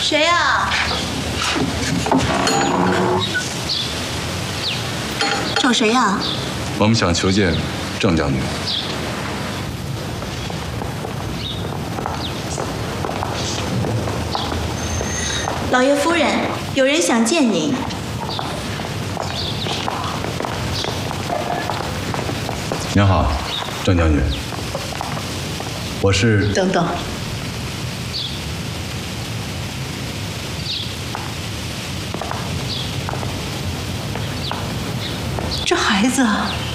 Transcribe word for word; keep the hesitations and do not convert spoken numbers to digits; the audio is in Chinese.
谁呀？找谁呀？ 我们想求见郑将军。 老爷夫人，有人想见您。 您好，郑将军。我是…… 等等。 这孩子啊，